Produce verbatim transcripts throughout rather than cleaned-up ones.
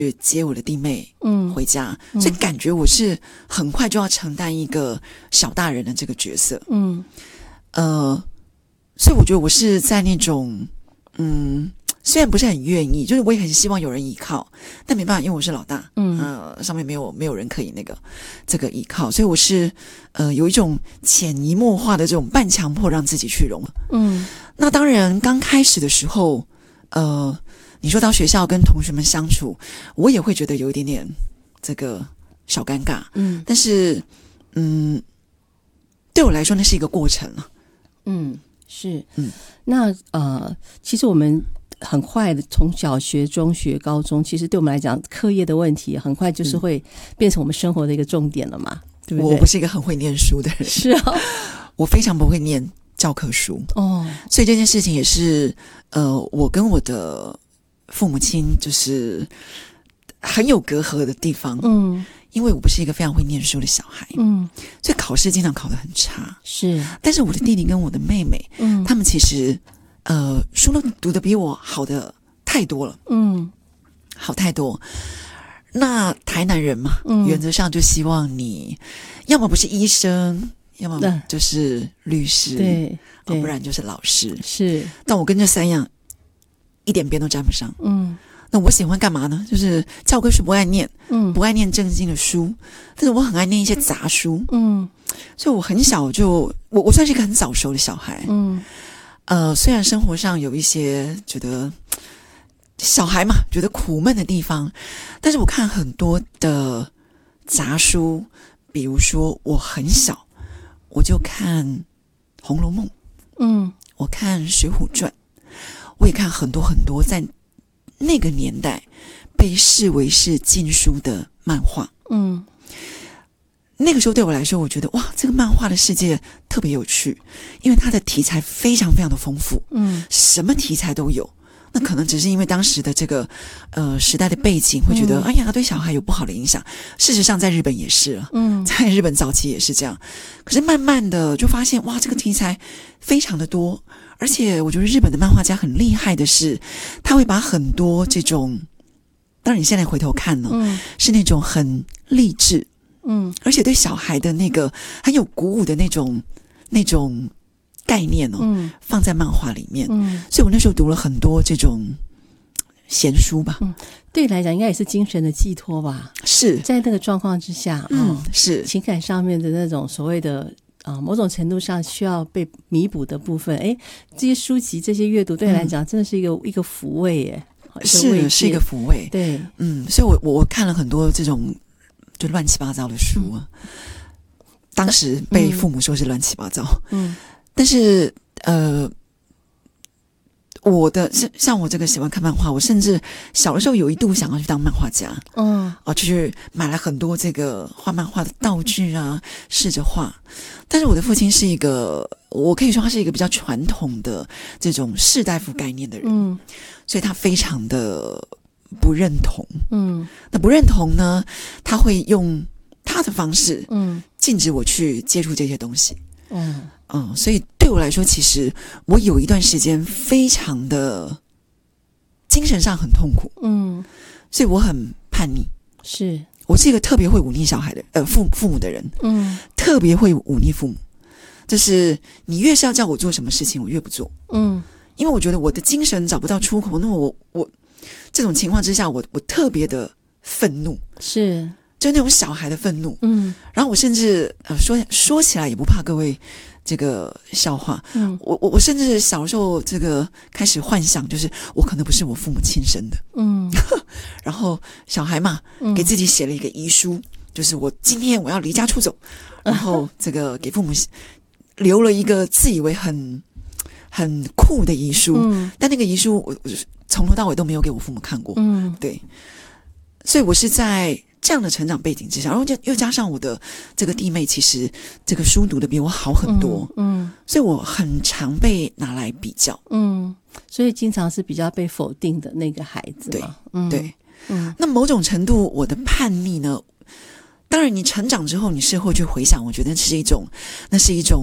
接我的弟妹回家，嗯，所以感觉我是很快就要承担一个小大人的这个角色。嗯，呃，所以我觉得我是在那种嗯。虽然不是很愿意，就是我也很希望有人依靠，但没办法，因为我是老大，嗯，呃，上面没有没有人可以那个这个依靠，所以我是呃有一种潜移默化的这种半强迫让自己去融。嗯，那当然刚开始的时候，呃，你说到学校跟同学们相处，我也会觉得有一点点这个小尴尬，嗯，但是嗯，对我来说那是一个过程了。 嗯，是，嗯，那呃，其实我们。很快的，从小学、中学、高中，其实对我们来讲，课业的问题很快就是会变成我们生活的一个重点了嘛，对不对？ 我不是一个很会念书的人， 是啊， 我非常不会念教科书哦，所以这件事情也是呃，我跟我的父母亲就是很有隔阂的地方，嗯，因为我不是一个非常会念书的小孩，嗯，所以考试经常考得很差， 是， 但是我的弟弟跟我的妹妹，嗯，他们其实。呃，书都读得比我好的太多了，嗯，好太多。那台南人嘛，嗯，原则上就希望你要么不是医生，要么就是律师， 对， 对，不然就是老师。 是， 但我跟这三样一点边都沾不上。嗯，那我喜欢干嘛呢？就是教科书不爱念，嗯，不爱念正经的书，但是我很爱念一些杂书，嗯，所以我很小就我我算是一个很早熟的小孩，嗯。呃，虽然生活上有一些觉得小孩嘛，觉得苦闷的地方，但是我看很多的杂书，比如说我很小我就看《红楼梦》，嗯，我看《水浒传》，我也看很多很多在那个年代被视为是禁书的漫画，嗯。那个时候对我来说，我觉得哇，这个漫画的世界特别有趣，因为它的题材非常非常的丰富，嗯，什么题材都有。那可能只是因为当时的这个呃时代的背景，会觉得、嗯、哎呀，对小孩有不好的影响。事实上，在日本也是了，嗯，在日本早期也是这样。可是慢慢的就发现，哇，这个题材非常的多，而且我觉得日本的漫画家很厉害的是，他会把很多这种，当然你现在回头看呢，嗯，是那种很励志。嗯，而且对小孩的那个很有鼓舞的那种那种概念哦，嗯，放在漫画里面，嗯，所以我那时候读了很多这种闲书吧， 嗯，对你来讲应该也是精神的寄托吧？ 是在那个状况之下， 嗯，哦、是情感上面的那种所谓的啊、呃，某种程度上需要被弥补的部分，哎，这些书籍这些阅读对你来讲、嗯、真的是一个一个抚慰耶， 是是一个抚慰， 对， 嗯，所以我我看了很多这种。就乱七八糟的书啊，嗯、当时被父母说是乱七八糟，嗯，但是呃，我的像我这个喜欢看漫画，我甚至小的时候有一度想要去当漫画家，嗯，哦，就是买了很多这个画漫画的道具啊，试着画。但是我的父亲是一个，我可以说他是一个比较传统的这种士大夫概念的人，嗯，所以他非常的。不认同，嗯，那不认同呢？他会用他的方式，嗯，禁止我去接触这些东西，嗯嗯，所以对我来说，其实我有一段时间非常的精神上很痛苦，嗯，所以我很叛逆， 是我是一个特别会忤逆小孩的，呃，父父母的人，嗯，特别会忤逆父母，就是你越是要叫我做什么事情，我越不做，嗯，因为我觉得我的精神找不到出口，那么我我。这种情况之下，我我特别的愤怒， 是就那种小孩的愤怒，嗯，然后我甚至呃说说起来也不怕各位这个笑话，嗯，我我我甚至小时候这个开始幻想，就是我可能不是我父母亲生的，嗯，然后小孩嘛，嗯、给自己写了一个遗书，就是我今天我要离家出走，然后这个给父母留了一个自以为很很酷的遗书，嗯，但那个遗书我我从头到尾都没有给我父母看过，嗯，对，所以我是在这样的成长背景之下，然后又加上我的这个弟妹，其实这个书读的比我好很多，嗯，嗯所以我很常被拿来比较， 嗯，所以经常是比较被否定的那个孩子嘛， 对，嗯、对，嗯，那某种程度我的叛逆呢，当然你成长之后，你事后去回想，我觉得是一种，那是一种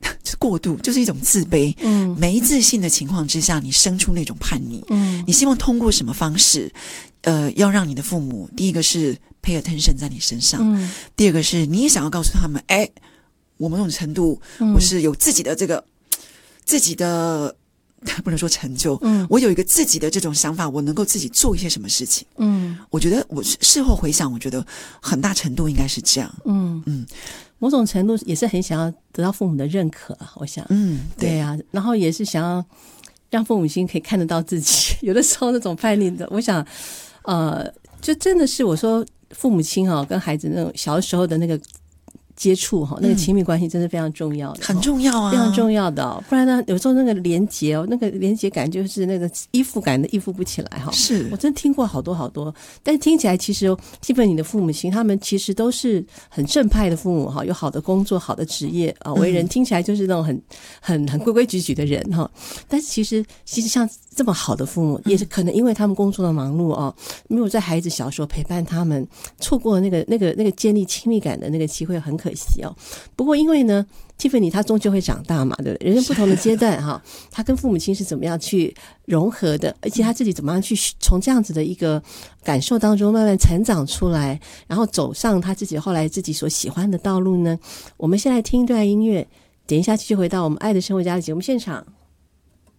过度，就是一种自卑，嗯，没自信的情况之下，你生出那种叛逆，嗯，你希望通过什么方式，呃，要让你的父母，第一个是 pay attention 在你身上，嗯，第二个是你也想要告诉他们，哎，我某种程度，嗯，我是有自己的这个自己的。不能说成就，嗯，我有一个自己的这种想法，我能够自己做一些什么事情，嗯，我觉得我事后回想，我觉得很大程度应该是这样，嗯嗯，某种程度也是很想要得到父母的认可啊，我想，嗯，对啊，然后也是想要让父母亲可以看得到自己，有的时候那种叛逆的，我想，呃，就真的是我说父母亲啊，跟孩子那种小的时候的那个。接触哈，那个亲密关系真的非常重要的， 嗯，很重要啊， 非常重要的，哦。不然呢，有时候那个连结哦，那个连结感就是那个依附感的依附不起来哈。 是我真听过好多好多，但是听起来其实基本你的父母亲他们其实都是很正派的父母哈，有好的工作、好的职业啊，为人听起来就是那种很很很规规矩矩的人哈。但是其实其实像这么好的父母，也是可能因为他们工作的忙碌哦，没有在孩子小时候陪伴他们，错过那个那个那个建立亲密感的那个机会，很可惜哦。不过因为呢 Tiffany 她终究会长大嘛，对不对？人生不同的阶段哈，她跟父母亲是怎么样去融合的，而且她自己怎么样去从这样子的一个感受当中慢慢成长出来，然后走上她自己后来自己所喜欢的道路呢？我们先来听一段音乐，等一下继续回到我们爱的生活家的节目现场。